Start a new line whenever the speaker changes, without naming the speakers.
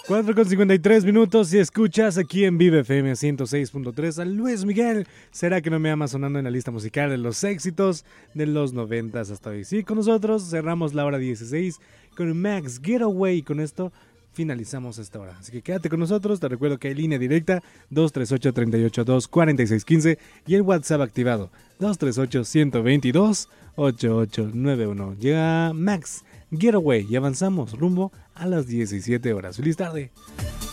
4:53 y escuchas aquí en Vive FM 106.3 a Luis Miguel. ¿Será que no me ama sonando en la lista musical de los éxitos de los 90s hasta hoy? Sí, con nosotros cerramos la hora 16 con Max Getaway y con esto finalizamos esta hora. Así que quédate con nosotros. Te recuerdo que hay línea directa 238-382-4615 y el WhatsApp activado 238-122-8891. Llega Max Getaway y avanzamos rumbo a las 17 horas. ¡Feliz tarde!